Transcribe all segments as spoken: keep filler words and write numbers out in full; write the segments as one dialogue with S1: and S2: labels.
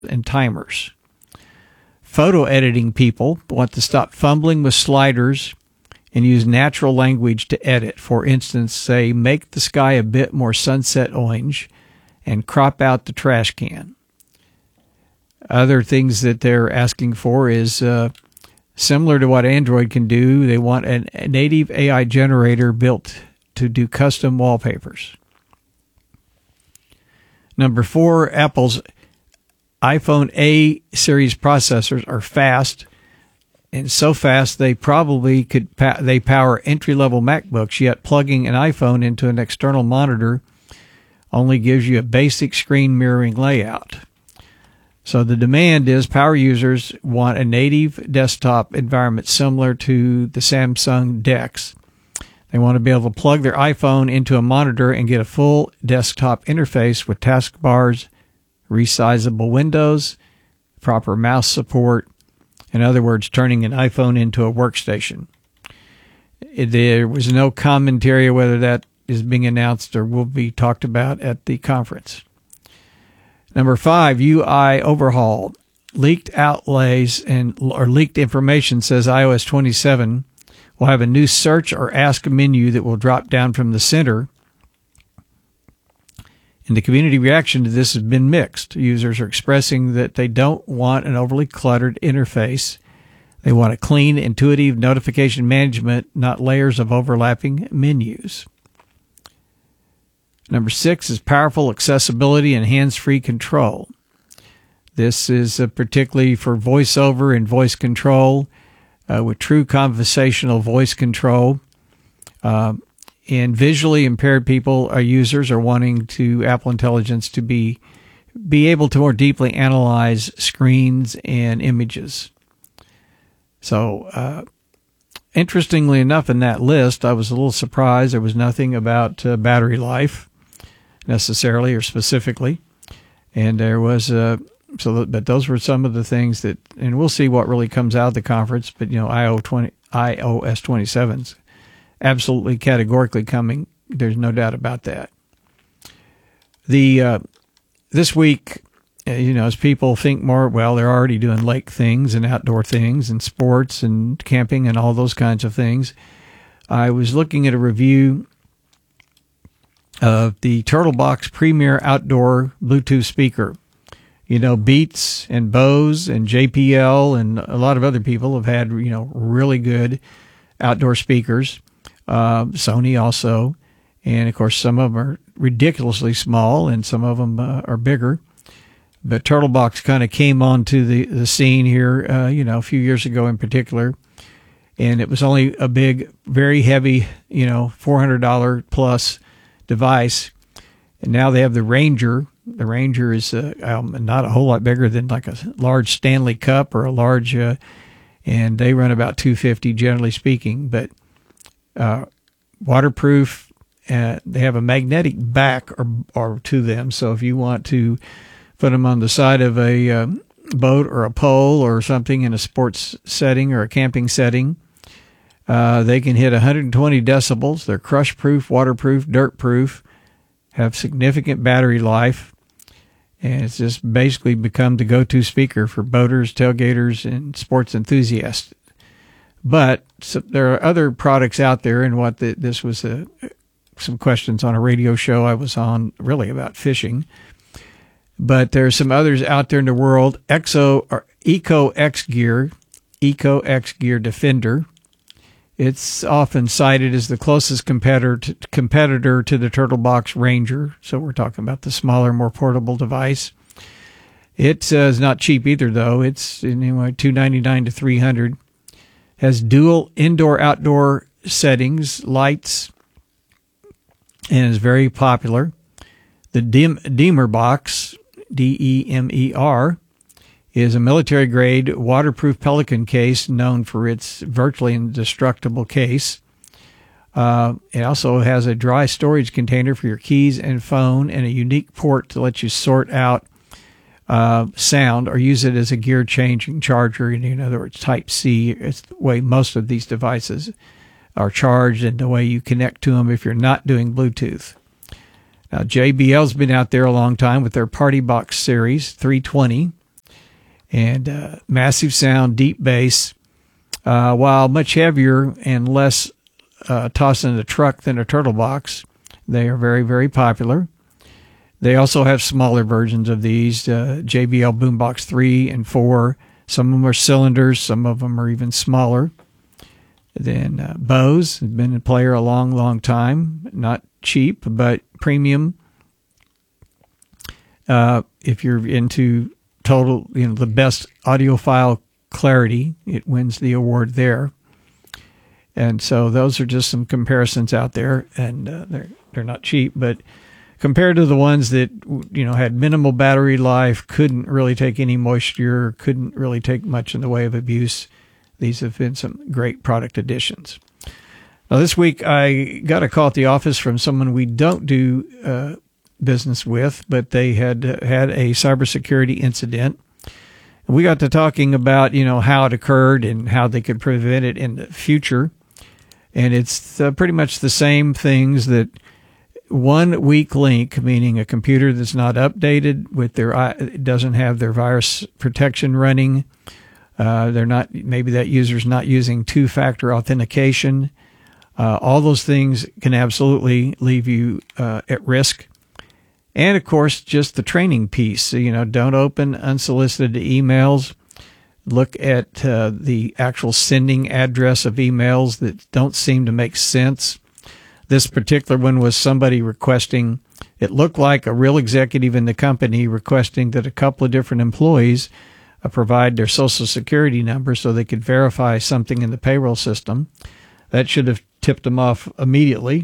S1: and timers. Photo editing people want to stop fumbling with sliders and use natural language to edit. For instance, say, make the sky a bit more sunset orange and crop out the trash can. Other things that they're asking for is uh, similar to what Android can do. They want an, a native A I generator built to do custom wallpapers. Number four, Apple's iPhone A series processors are fast, and so fast they probably could they power entry-level MacBooks, yet plugging an iPhone into an external monitor only gives you a basic screen mirroring layout. So the demand is power users want a native desktop environment similar to the Samsung DeX. They want to be able to plug their iPhone into a monitor and get a full desktop interface with taskbars, resizable windows, proper mouse support. In other words, turning an iPhone into a workstation. There was no commentary whether that is being announced or will be talked about at the conference. Number five, U I overhaul. Leaked outlays and or leaked information says i O S twenty-seven will have a new search or ask menu that will drop down from the center. And the community reaction to this has been mixed. Users are expressing that they don't want an overly cluttered interface. They want a clean, intuitive notification management, not layers of overlapping menus. Number six is powerful accessibility and hands-free control. This is uh, particularly for voiceover and voice control uh, with true conversational voice control. Uh, and visually impaired people or users are wanting to Apple Intelligence to be be able to more deeply analyze screens and images. So, uh, interestingly enough, in that list, I was a little surprised there was nothing about uh, battery life necessarily or specifically. And there was, uh, so, but those were some of the things that, and we'll see what really comes out of the conference, but, you know, i O S twenty-seven's absolutely categorically coming. There's no doubt about that. The, uh, this week, you know, as people think more, well, they're already doing lake things and outdoor things and sports and camping and all those kinds of things. I was looking at a review of the Turtlebox Premier Outdoor Bluetooth speaker. You know, Beats and Bose and J P L and a lot of other people have had, you know, really good outdoor speakers. Uh, Sony also. And, of course, some of them are ridiculously small and some of them uh, are bigger. But Turtlebox kind of came onto the, the scene here, uh, you know, a few years ago in particular. And it was only a big, very heavy, you know, four hundred dollars plus device. And now they have the Ranger. The Ranger is uh, um, not a whole lot bigger than like a large Stanley Cup or a large, uh, and they run about two hundred fifty dollars generally speaking. But uh, waterproof. Uh, they have a magnetic back or, or to them. So if you want to put them on the side of a um, boat or a pole or something in a sports setting or a camping setting, uh, they can hit one hundred twenty decibels. They're crush-proof, waterproof, dirt-proof, have significant battery life, and it's just basically become the go-to speaker for boaters, tailgaters, and sports enthusiasts. But so there are other products out there, and what the, this was a, some questions on a radio show I was on, really about fishing. But there's some others out there in the world. Exo or Eco X Gear, Eco X Gear Defender. It's often cited as the closest competitor to, competitor to the Turtlebox Ranger. So we're talking about the smaller, more portable device. It uh, is not cheap either, though. It's anyway two hundred ninety-nine dollars to three hundred dollars. Has dual indoor-outdoor settings, lights, and is very popular. The Dim, Demer box, D E M E R, is a military-grade waterproof Pelican case known for its virtually indestructible case. Uh, it also has a dry storage container for your keys and phone and a unique port to let you sort out uh, sound or use it as a gear-changing charger. In other words, Type-C. It's the way most of these devices are charged and the way you connect to them if you're not doing Bluetooth. Now, J B L's been out there a long time with their Party Box series, three twenty. and uh, massive sound, deep bass, uh, while much heavier and less uh, tossed in the truck than a Turtle Box. They are very, very popular. They also have smaller versions of these, uh, J B L Boombox three and four. Some of them are cylinders. Some of them are even smaller. Then uh, Bose has been a player a long, long time. Not cheap, but premium. Uh, if you're into total, you know, the best audiophile clarity, it wins the award there. And so those are just some comparisons out there, and uh, they're they're not cheap, but compared to the ones that, you know, had minimal battery life, couldn't really take any moisture, couldn't really take much in the way of abuse, these have been some great product additions. Now, this week I got a call at the office from someone we don't do uh, business with, but they had uh, had a cybersecurity incident. And we got to talking about, you know, how it occurred and how they could prevent it in the future. And it's uh, pretty much the same things that one weak link, meaning a computer that's not updated with their, it doesn't have their virus protection running. Uh, they're not, maybe that user's not using two-factor authentication. Uh, all those things can absolutely leave you uh, at risk. And of course, just the training piece. So, you know, don't open unsolicited emails. Look at uh, the actual sending address of emails that don't seem to make sense. This particular one was somebody requesting, it looked like a real executive in the company requesting that a couple of different employees uh, provide their social security number so they could verify something in the payroll system. That should have tipped them off immediately.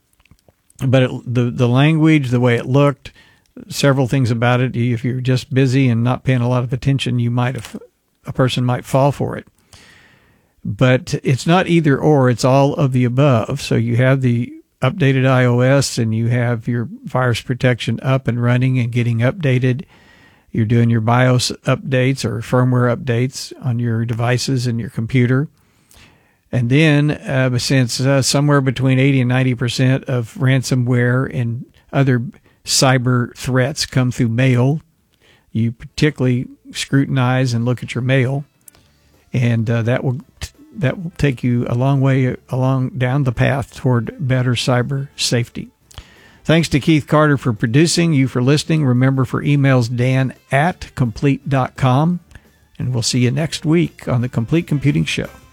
S1: But it, the, the language, the way it looked, several things about it, if you're just busy and not paying a lot of attention, you might have, a person might fall for it. But it's not either or, it's all of the above. So you have the updated iOS and you have your virus protection up and running and getting updated. You're doing your BIOS updates or firmware updates on your devices and your computer. And then, uh, since uh, somewhere between eighty and ninety percent of ransomware and other cyber threats come through mail, you particularly scrutinize and look at your mail. And uh, that will that will take you a long way along down the path toward better cyber safety. Thanks to Keith Carter for producing, you for listening. Remember, for emails, Dan at complete dot com. And we'll see you next week on the Complete Computing Show.